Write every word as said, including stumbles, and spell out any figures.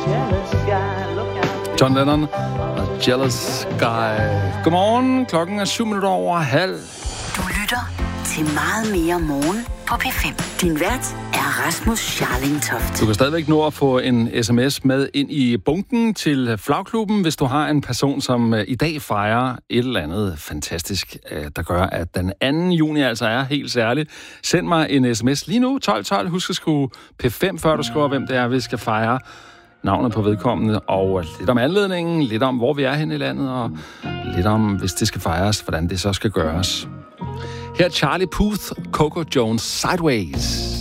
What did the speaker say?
John Lennon og Jealous Guy. Godmorgen, klokken er syv minutter over halv. Du lytter til Meget mere morgen på P fem. Din vært er Rasmus Scharling-Toft. Du kan stadigvæk nå at få en sms med ind i bunken til Flagklubben, hvis du har en person, som i dag fejrer et eller andet fantastisk, der gør, at den anden juni altså er helt særlig. Send mig en sms lige nu, tolv tolv. Husk at skrive P fem, før du skriver, hvem det er, vi skal fejre. Navnet på vedkommende, og lidt om anledningen, lidt om, hvor vi er henne i landet, og lidt om, hvis det skal fejres, hvordan det så skal gøres. Her er Charlie Puth, Coco Jones, Sideways.